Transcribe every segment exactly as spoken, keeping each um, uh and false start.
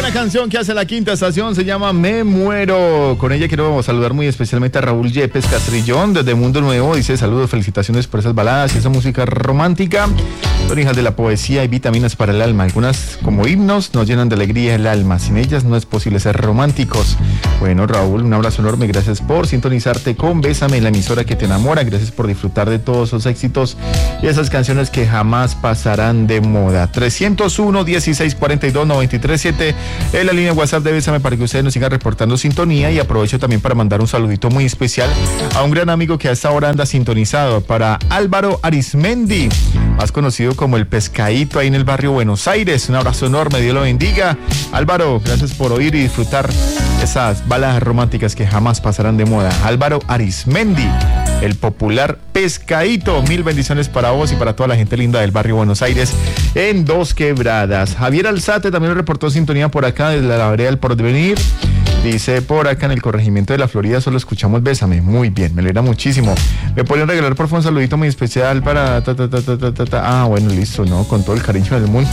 buena canción que hace la Quinta Estación, se llama Me Muero. Con ella quiero saludar muy especialmente a Raúl Yepes Castrillón desde Mundo Nuevo. Dice saludos, felicitaciones por esas baladas y esa música romántica. Son hijas de la poesía y vitaminas para el alma. Algunas como himnos nos llenan de alegría el alma. Sin ellas no es posible ser románticos. Bueno, Raúl, un abrazo enorme. Gracias por sintonizarte con Bésame, la emisora que te enamora. Gracias por disfrutar de todos esos éxitos y esas canciones que jamás pasarán de moda. trescientos uno, dieciséis cuarenta y dos, noventa y tres siete es la línea WhatsApp de Bésame para que ustedes nos sigan reportando sintonía, y aprovecho también para mandar un saludito muy especial a un gran amigo que a esta hora anda sintonizado, para Álvaro Arismendi, más conocido como el Pescadito, ahí en el barrio Buenos Aires. Un abrazo enorme, Dios lo bendiga. Álvaro, gracias por oír y disfrutar esas baladas románticas que jamás pasarán de moda. Álvaro Arismendi, el popular Pescadito, mil bendiciones para vos y para toda la gente linda del barrio Buenos Aires en Dos Quebradas. Javier Alzate también reportó sintonía por acá desde la vereda del Porvenir. Dice por acá en el corregimiento de la Florida solo escuchamos Bésame. Muy bien, me alegra muchísimo. ¿Me pueden regalar por favor un saludito muy especial para ta, ta, ta, ta, ta, ta, ta? Ah, bueno, listo, ¿no? Con todo el cariño del mundo.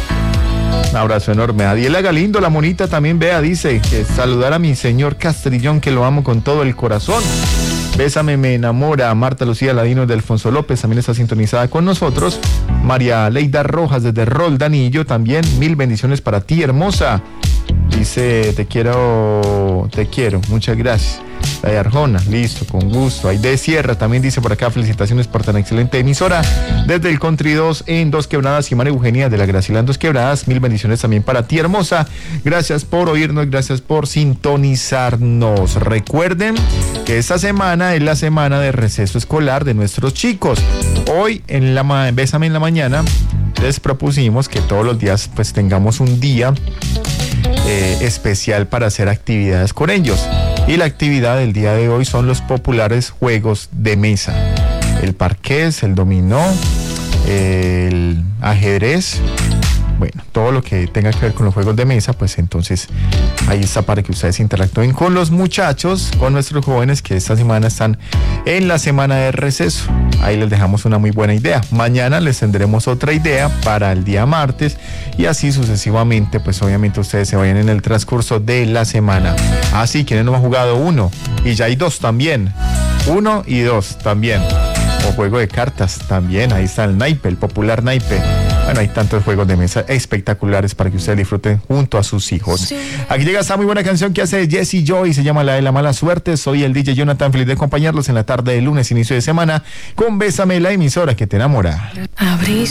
Un abrazo enorme. Adiela Galindo, la monita, también vea, dice que saludar a mi señor Castrillón, que lo amo con todo el corazón. Bésame, me enamora. Marta Lucía Ladino de Alfonso López también está sintonizada con nosotros. María Leida Rojas desde Roldanillo también, mil bendiciones para ti, hermosa. Dice, te quiero, te quiero, muchas gracias. La de Arjona, listo, con gusto. Aide Sierra también dice por acá, felicitaciones por tan excelente emisora. Desde el Country dos en Dos Quebradas, y María Eugenia de la Graciela en Dos Quebradas, mil bendiciones también para ti, hermosa. Gracias por oírnos, gracias por sintonizarnos. Recuerden que esta semana es la semana de receso escolar de nuestros chicos. Hoy en la ma- Bésame en la mañana les propusimos que todos los días pues tengamos un día eh, especial para hacer actividades con ellos. Y la actividad del día de hoy son los populares juegos de mesa. El parqués, el dominó, el ajedrez. Bueno, todo lo que tenga que ver con los juegos de mesa, pues entonces ahí está para que ustedes interactúen con los muchachos, con nuestros jóvenes que esta semana están en la semana de receso. Ahí les dejamos una muy buena idea. Mañana les tendremos otra idea para el día martes y así sucesivamente, pues obviamente ustedes se vayan en el transcurso de la semana. Ah, sí, quienes no han jugado uno y ya hay dos también. Uno y dos también. O juego de cartas también, ahí está el naipe, el popular naipe. Bueno, hay tantos juegos de mesa espectaculares para que ustedes disfruten junto a sus hijos. Aquí llega esta muy buena canción que hace Jesse Joy, se llama La de la Mala Suerte. Soy el D J Jonathan, feliz de acompañarlos en la tarde de lunes, inicio de semana, con Bésame, la emisora que te enamora. Abrí